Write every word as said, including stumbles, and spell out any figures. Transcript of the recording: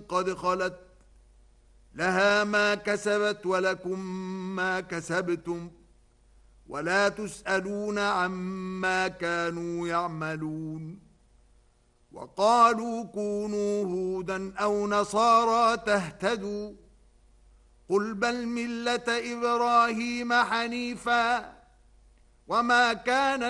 قد خلت لها ما كسبت ولكم ما كسبتم ولا تسألون عما كانوا يعملون. وقالوا كونوا هودا أو نصارى تهتدوا قل بل ملة إبراهيم حنيفا وما كان